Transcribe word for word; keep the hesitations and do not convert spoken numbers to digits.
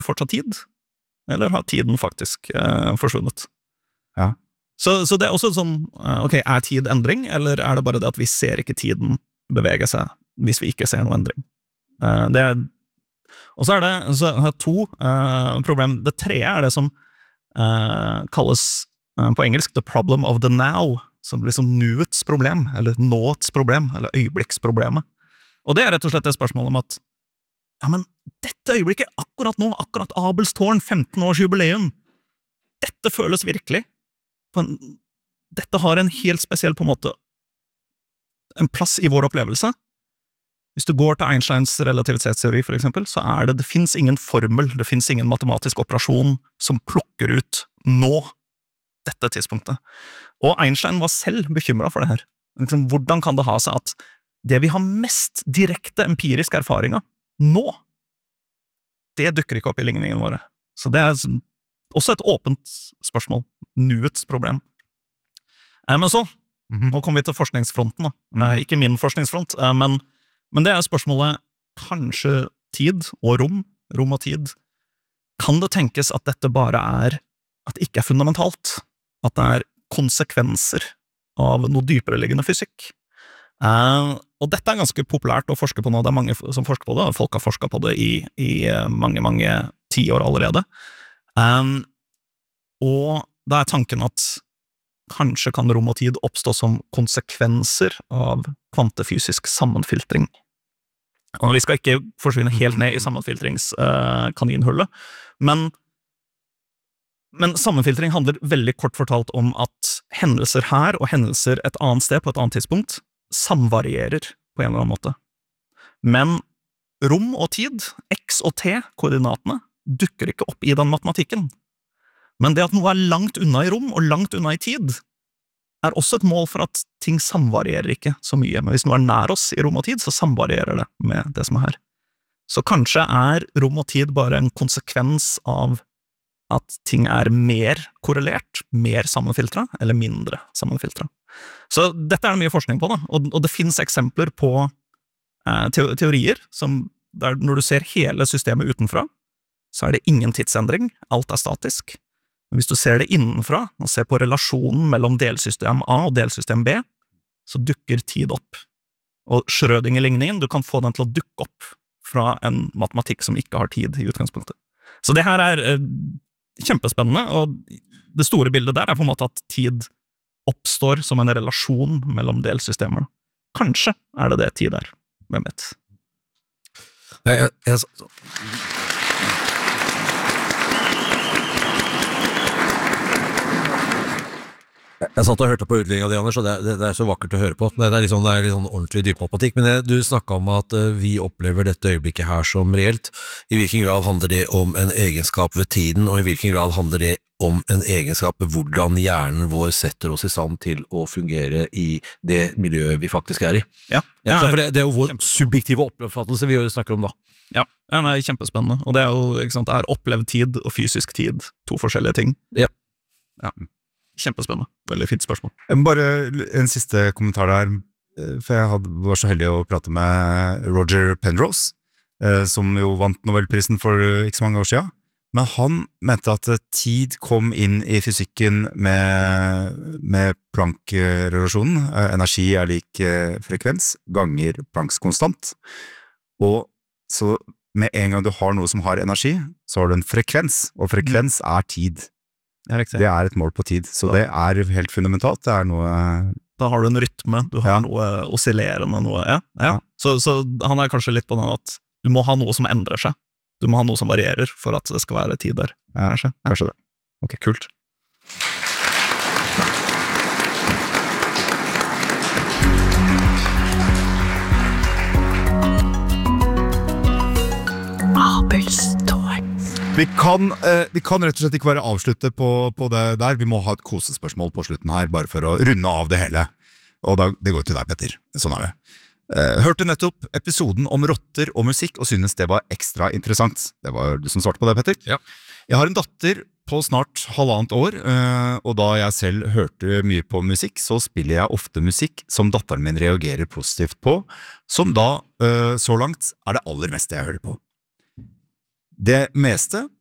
fortsatt tid? Eller har tiden faktisk uh, forsvunnet? Ja. Så, så det er også sånn, uh, ok, er tid endring, eller er det bare det at vi ser ikke tiden bevege seg, hvis vi ikke ser noe endring? Uh, det er, og så er det så har jeg to uh, problem. Det tredje er det som uh, kalles uh, på engelsk the problem of the now, som blir som nuets problem, eller nåets problem, eller øyeblikksproblemet. Og det er rett og slett det spørsmålet om at ja, men dette øyeblikket, akkurat nå, akkurat Abels tårn, femten års jubileum, dette føles virkelig. En, dette har en helt spesiell på en måte, en plass i vår opplevelse. Hvis du går til Einsteins relativitetsteori for eksempel, så er det, det finnes ingen formel, det finnes ingen matematisk operasjon som plukker ut nå, dette tidspunktet. Og Einstein var selv bekymret for det her. Liksom, hvordan kan det ha seg at det vi har mest direkte empirisk erfaring av, nå, det dukker ikke opp i ligningen våre. Så det er også et åpent spørsmål, nuets problem. Eh, men så, mm-hmm. nå kommer vi til forskningsfronten da. Eh, ikke min forskningsfront, eh, men, men det er spørsmålet, kanskje tid og rom, rom og tid, kan det tenkes at dette bare er, at det ikke er fundamentalt, at det er konsekvenser av noe dypere liggende fysikk? Uh, og dette er ganske populært å forske på nå, det er mange som forsker på det, og folk har forsket på det i, i mange, mange tiår allerede. Um, og da er tanken at kanskje kan rom og tid oppstå som konsekvenser av kvantefysisk sammenfiltring. Og vi skal ikke forsvinne helt ned i sammenfiltringskaninhullet, uh, men, men sammenfiltring handler veldig kort fortalt om at hendelser her og hendelser et annet sted på et annet tidspunkt samvarierer på en eller annen måte. Men rom og tid, x og t, koordinatene, dukker ikke opp i den matematikken. Men det at noe er langt unna i rom og langt unna i tid, er også et mål for at ting samvarierer ikke så mye. Men hvis noe er nær oss i rom og tid, så samvarierer det med det som er her. Så kanskje er rom og tid bare en konsekvens av at ting er mer korrelert, mer sammenfiltret, eller mindre sammenfiltret. Så dette er det mye forskning på, da, og, og det finnes eksempler på eh, teorier som, der når du ser hele systemet utenfra, så er det ingen tidsendring, alt er statisk. Men hvis du ser det innenfra, og ser på relasjonen mellom delsystem A og delsystem B, så dukker tid opp. Og Schrödinger-ligningen, du kan få den til å dukke opp fra en matematikk som ikke har tid i utgangspunktet. Så det her er eh, kjempespennende, og det store bildet der er på en måte at tid oppstår som en relasjon mellom delsystemer. Kanskje er det det tid er, hvem vet? Jeg, jeg, jeg, jeg satt og hørte på utlegginga di, Anders, og det, det, det er så vakkert å høre på. Det er litt sånn, det er litt sånn ordentlig dyp matematikk, men jeg, du snakket om at uh, vi opplever dette øyeblikket her som reelt. I hvilken grad handler det om en egenskap ved tiden, og i hvilken grad handler det om en egenskap ved hvordan hjernen vår setter oss i stand til å fungere i det miljøet vi faktisk er i? Ja. ja for det, det er jo vår subjektive oppfattelse vi snakker om da. Ja, ja det er kjempespennende, og det er jo, ikke sant, det er opplevd tid og fysisk tid, to forskjellige ting. Ja. Ja. Kjempespennende, veldig fint spørsmål. Bare en siste kommentar der, for jeg hadde, var så heldig å prate med Roger Penrose, som jo vant Nobelprisen for ikke så mange år siden. Men han mente at tid kom inn i fysikken med, med Planck-relasjonen. Energi er lik frekvens, ganger Plancks konstant. Og så med en gang du har noe som har energi, så har du en frekvens, og frekvens er tid. Det er, det er et mål på tid, så det er helt fundamentalt. Det er noe... Da har du en rytme, du har ja. noe oscillerende, noe, ja. ja. Så, så han er kanskje litt på den at du må ha noe som endrer seg. Du må ha noe som varierer for at det skal være tid der. Ja, kanskje. kanskje det. Ok, kult. Abels tårn. Vi kan, eh, vi kan rett og slett ikke bare avslutte på, på det der. Vi må ha et kosespørsmål på slutten her, bare for å runde av det hele. Og da, det går til deg, Petter. Sånn er det. Uh, hørte nettopp episoden om rotter og musikk og synes det var ekstra interessant. Det var du som svarte på det, Petter. Ja. Jeg har en datter på snart halvannet år, uh, og da jeg selv hørte mye på musikk, så spiller jeg ofte musikk som datteren min reagerer positivt på, som da, uh, så langt, er det aller meste jeg hører på. Det meste